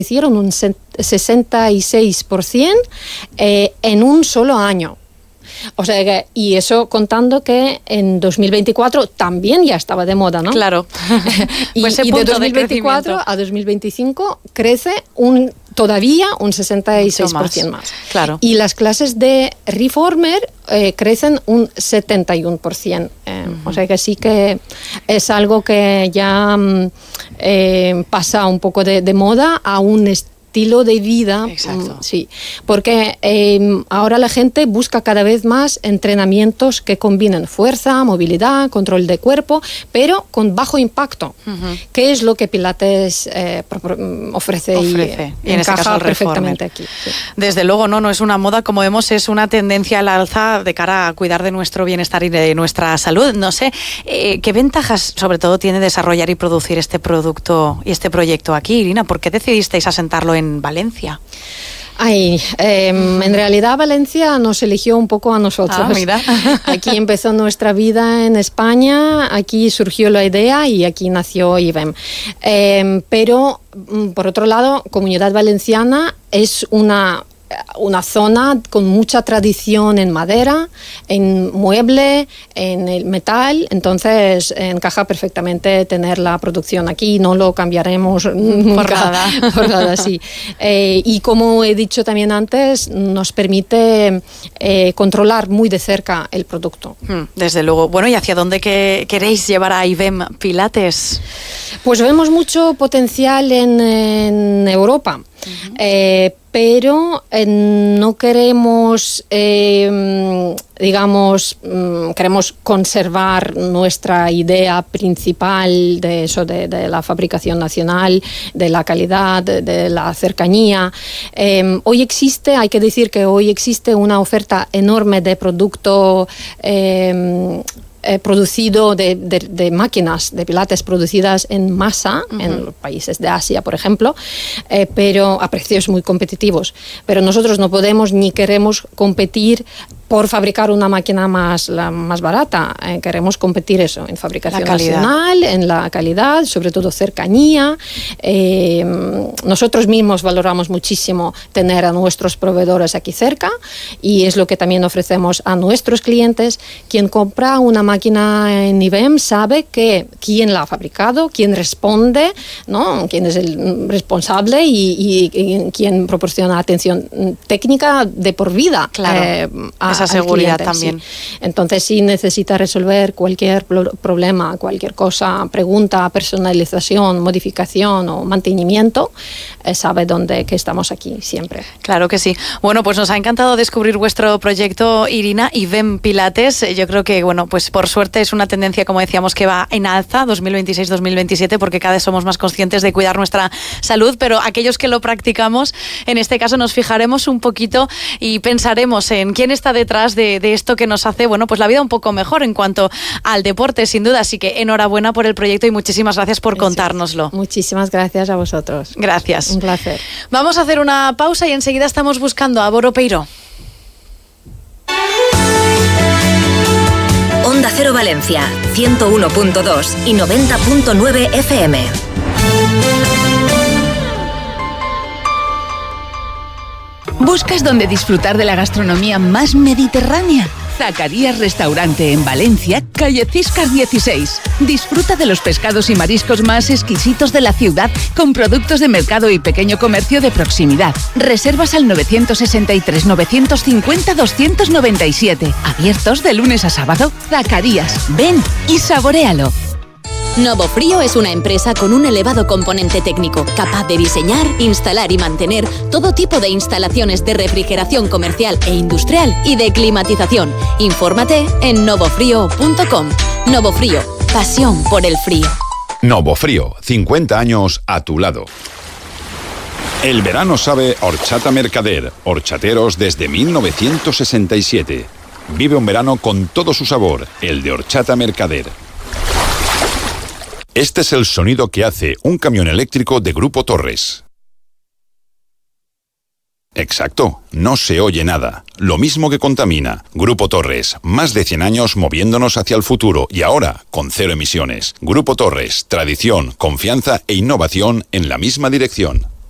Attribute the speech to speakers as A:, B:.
A: hicieron un 66% en un solo año. O sea que, y eso contando que en 2024 también ya estaba de moda, ¿no?
B: Claro.
A: y de 2024 a 2025 crece todavía un 66% más.
B: Claro.
A: Y las clases de reformer crecen un 71%. O sea que sí que es algo que ya pasa un poco de moda a un estilo de vida.
B: Exacto.
A: Sí, porque ahora la gente busca cada vez más entrenamientos que combinen fuerza, movilidad, control de cuerpo, pero con bajo impacto, que es lo que Pilates ofrece y
B: en este caso
A: perfectamente aquí. Sí.
B: Desde luego, no es una moda, como vemos, es una tendencia al alza de cara a cuidar de nuestro bienestar y de nuestra salud. No sé, ¿qué ventajas sobre todo tiene desarrollar y producir este producto y este proyecto aquí, Irina? ¿Por qué decidisteis asentarlo en Valencia?
A: En realidad Valencia nos eligió un poco a nosotros.
B: Mira.
A: Aquí empezó nuestra vida en España, aquí surgió la idea y aquí nació IBEM. Pero, por otro lado, Comunidad Valenciana es una zona con mucha tradición en madera, en mueble, en el metal, entonces encaja perfectamente tener la producción aquí, no lo cambiaremos por nada, sí. Y como he dicho también antes, nos permite controlar muy de cerca el producto.
B: Desde luego. Bueno, ¿y hacia dónde queréis llevar a IBEM Pilates?
A: Pues vemos mucho potencial en Europa. Pero no queremos, queremos conservar nuestra idea principal de eso, de la fabricación nacional, de la calidad, de la cercanía. Hay que decir que hoy existe una oferta enorme de producto producido de máquinas de pilates producidas en masa en los países de Asia, por ejemplo, pero a precios muy competitivos. Pero nosotros no podemos ni queremos competir por fabricar una máquina más barata. Queremos competir en fabricación nacional, en la calidad, sobre todo cercanía. Nosotros mismos valoramos muchísimo tener a nuestros proveedores aquí cerca y es lo que también ofrecemos a nuestros clientes. Quien compra una máquina en IBEM sabe que quién la ha fabricado, quién responde, ¿no? Quién es el responsable y quién proporciona atención técnica de por vida.
B: Claro. Esa seguridad cliente, también.
A: Sí. Entonces, si necesita resolver cualquier problema, cualquier cosa, pregunta, personalización, modificación o mantenimiento, sabe que estamos aquí siempre.
B: Claro que sí. Bueno, pues nos ha encantado descubrir vuestro proyecto, Irina, IBEM Pilates. Yo creo que, pues por suerte es una tendencia, como decíamos, que va en alza 2026-2027, porque cada vez somos más conscientes de cuidar nuestra salud, pero aquellos que lo practicamos, en este caso nos fijaremos un poquito y pensaremos en quién está detrás de esto que nos hace, pues la vida un poco mejor en cuanto al deporte, sin duda. Así que enhorabuena por el proyecto y muchísimas gracias por contárnoslo.
A: Muchísimas gracias a vosotros.
B: Gracias.
A: Un placer.
B: Vamos a hacer una pausa y enseguida estamos buscando a Boro Peiro.
C: Onda Cero Valencia, 101.2 y 90.9 FM.
D: ¿Buscas dónde disfrutar de la gastronomía más mediterránea? Zacarías Restaurante en Valencia, calle Ciscar 16. Disfruta de los pescados y mariscos más exquisitos de la ciudad con productos de mercado y pequeño comercio de proximidad. Reservas al 963 950 297. Abiertos de lunes a sábado. Zacarías, ven y saboréalo.
E: Novofrío es una empresa con un elevado componente técnico, capaz de diseñar, instalar y mantener todo tipo de instalaciones de refrigeración comercial e industrial y de climatización. Infórmate en novofrío.com. Novofrío, pasión por el frío.
F: Novofrío, 50 años a tu lado. El verano sabe Horchata Mercader, horchateros desde 1967. Vive un verano con todo su sabor, el de Horchata Mercader. Este es el sonido que hace un camión eléctrico de Grupo Torres. Exacto, no se oye nada. Lo mismo que contamina. Grupo Torres, más de 100 años moviéndonos hacia el futuro y ahora con 0 emisiones. Grupo Torres, tradición, confianza e innovación en la misma dirección.